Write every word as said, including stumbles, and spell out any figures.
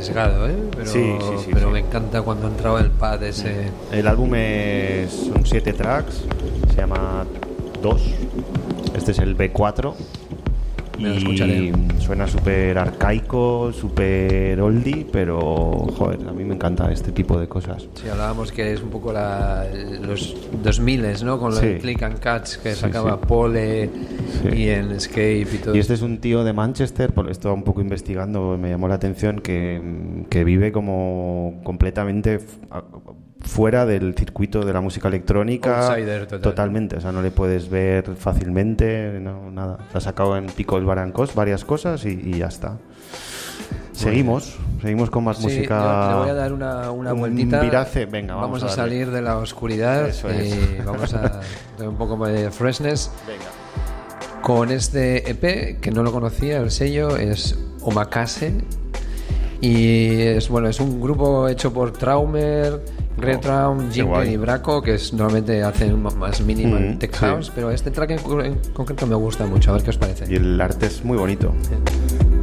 arriesgado, ¿eh? Pero, sí, sí, sí, pero sí. me encanta cuando ha entrado el pad ese. El álbum es, son siete tracks, se llama dos. Este es el B cuatro. Me lo y escucharé. suena súper arcaico, súper oldie, pero joder, a mí me encanta este tipo de cosas. Sí, hablábamos que es un poco la, los dos mil, ¿no? Con Sí. el Click and Catch que Sí, sacaba sí. Pole Sí. y en Escape y todo. Y este es un tío de Manchester, por esto un poco investigando, me llamó la atención que, que vive como completamente f- a- fuera del circuito de la música electrónica. Outsider total. Totalmente, o sea, no le puedes ver fácilmente, no, nada. Se ha sacado en Pickles Barancos varias cosas y, y ya está. Seguimos, seguimos con más Sí, música. yo le voy a dar una, una un vueltita. viraje, venga, vamos, vamos a, a darle. salir de la oscuridad Eso y es. vamos a dar un poco de freshness Venga. con este E P que no lo conocía, el sello es Omakase y es bueno, es un grupo hecho por Traumer, Retraum, qué Jingle guay. y Braco, que es, normalmente hacen más minimal Mm, tech sí. house, pero este track en, en concreto me gusta mucho, a ver qué os parece. Y el arte es muy bonito. Sí.